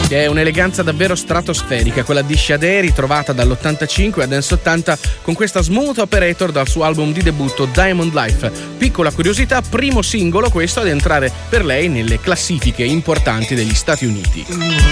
È un'eleganza davvero stratosferica, quella di Sade, ritrovata dall'85 a Dance 80 con questa smooth operator dal suo album di debutto Diamond Life. Piccola curiosità, primo singolo questo ad entrare per lei nelle classifiche importanti degli Stati Uniti.